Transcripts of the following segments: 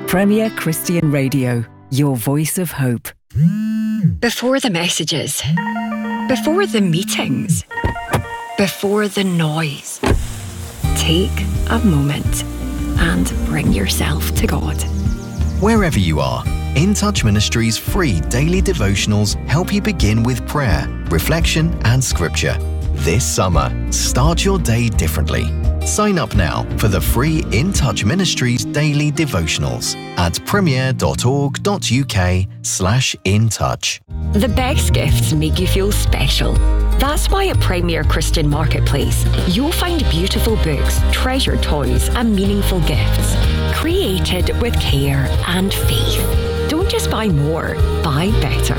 Premier Christian Radio, your voice of hope. Before the messages, before the meetings, before the noise, take a moment and bring yourself to God. Wherever you are, In Touch Ministries' free daily devotionals help you begin with prayer, reflection and scripture. This summer, start your day differently. Sign up now for the free In Touch Ministries daily devotionals at premier.org.uk/intouch. The best gifts make you feel special. That's why at Premier Christian Marketplace, you'll find beautiful books, treasured toys and meaningful gifts, created with care and faith. Don't just buy more, buy better.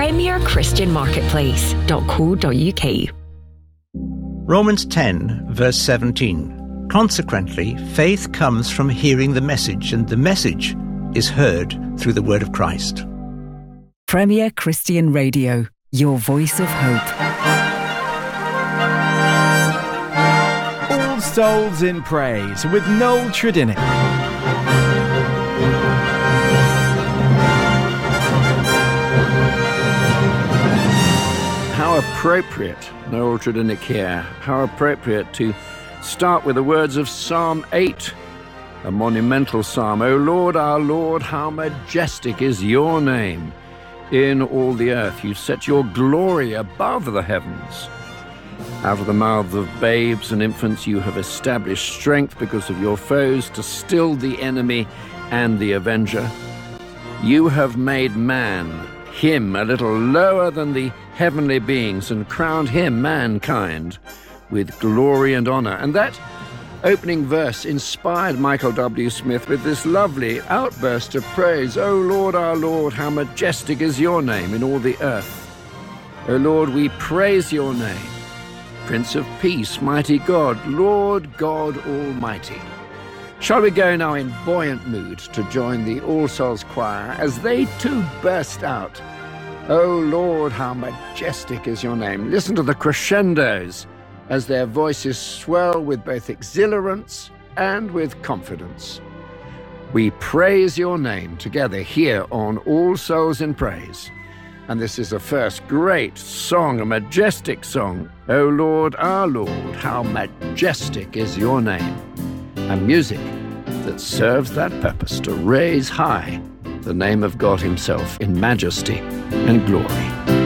premierchristianmarketplace.co.uk. Romans 10, verse 17. Consequently, faith comes from hearing the message, and the message is heard through the word of Christ. Premier Christian Radio, your voice of hope. All Souls in Praise with Noel Tredinnick. How appropriate, Noel Tredinnick here, how appropriate to start with the words of Psalm 8, a monumental psalm. O Lord, our Lord, how majestic is your name in all the earth. You set your glory above the heavens. Out of the mouths of babes and infants you have established strength because of your foes to still the enemy and the avenger. You have made man, him, a little lower than the heavenly beings and crowned him, mankind, with glory and honor. And that opening verse inspired Michael W. Smith with this lovely outburst of praise. O Lord, our Lord, how majestic is your name in all the earth. O Lord, we praise your name. Prince of Peace, mighty God, Lord God Almighty. Shall we go now in buoyant mood to join the All Souls Choir as they too burst out, O Lord, how majestic is your name. Listen to the crescendos as their voices swell with both exhilarance and with confidence. We praise your name together here on All Souls in Praise. And this is the first great song, a majestic song. O Lord, our Lord, how majestic is your name. And music that serves that purpose, to raise high the name of God himself in majesty and glory.